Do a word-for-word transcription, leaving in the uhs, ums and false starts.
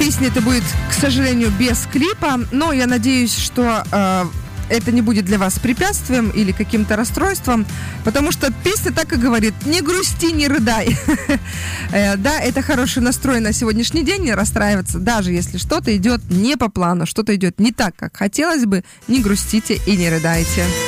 песня это будет, к сожалению, без клипа, но я надеюсь, что э, это не будет для вас препятствием или каким-то расстройством, потому что песня так и говорит: не грусти, не рыдай. Да, это хороший настрой на сегодняшний день, не расстраиваться, даже если что-то идет не по плану, что-то идет не так, как хотелось бы, не грустите и не рыдайте.